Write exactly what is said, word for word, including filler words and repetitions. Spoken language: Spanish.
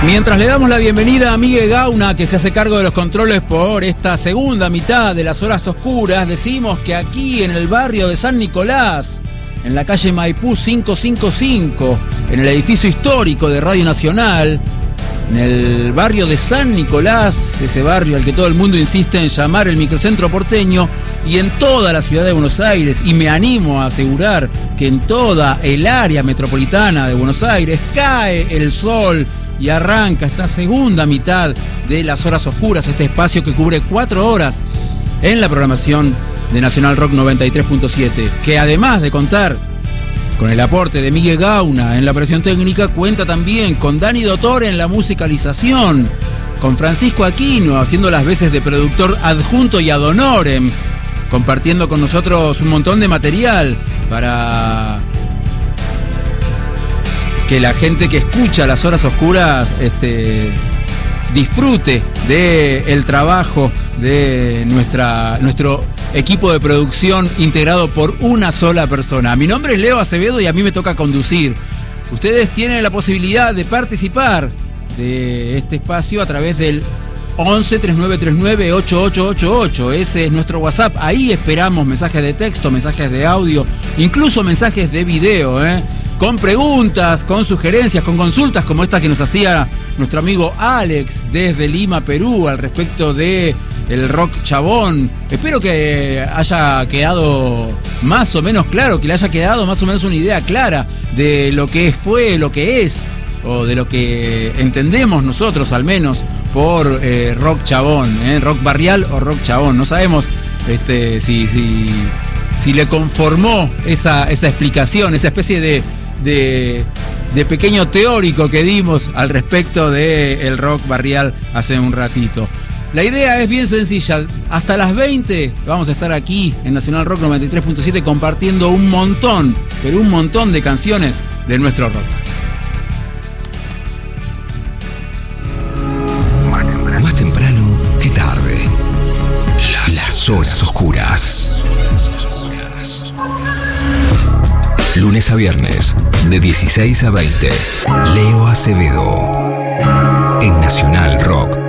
Mientras le damos la bienvenida a Miguel Gauna, que se hace cargo de los controles por esta segunda mitad de las horas oscuras, decimos que aquí en el barrio de San Nicolás, en la calle Maipú quinientos cincuenta y cinco, en el edificio histórico de Radio Nacional, en el barrio de San Nicolás, ese barrio al que todo el mundo insiste en llamar el microcentro porteño, y en toda la ciudad de Buenos Aires, y me animo a asegurar que en toda el área metropolitana de Buenos Aires, cae el sol y arranca esta segunda mitad de las horas oscuras, este espacio que cubre cuatro horas en la programación de Nacional Rock noventa y tres punto siete, que además de contar con el aporte de Miguel Gauna en la operación técnica, cuenta también con Dani Dottore en la musicalización, con Francisco Aquino haciendo las veces de productor adjunto y ad honorem, compartiendo con nosotros un montón de material para que la gente que escucha las horas oscuras este, disfrute del trabajo de nuestra, nuestro equipo de producción integrado por una sola persona. Mi nombre es Leo Acevedo y a mí me toca conducir. Ustedes tienen la posibilidad de participar de este espacio a través del once, treinta y nueve treinta y nueve, ochenta y ocho ochenta y ocho. Ese es nuestro WhatsApp. Ahí esperamos mensajes de texto, mensajes de audio, incluso mensajes de video, ¿eh? Con preguntas, con sugerencias, con consultas como esta que nos hacía nuestro amigo Alex desde Lima, Perú, al respecto de el rock chabón. Espero que haya quedado más o menos claro, que le haya quedado más o menos una idea clara de lo que fue, lo que es, o de lo que entendemos nosotros al menos por eh, rock chabón, eh, rock barrial o rock chabón. No sabemos este, si, si, si le conformó esa, esa explicación, esa especie de, de, de pequeño teórico que dimos al respecto del rock barrial hace un ratito. La idea es bien sencilla. Hasta las veinte vamos a estar aquí en Nacional Rock noventa y tres punto siete compartiendo un montón, pero un montón de canciones de nuestro rock. Más temprano que tarde. Las, Las horas oscuras. Lunes a viernes, de dieciséis a veinte. Leo Acevedo. En Nacional Rock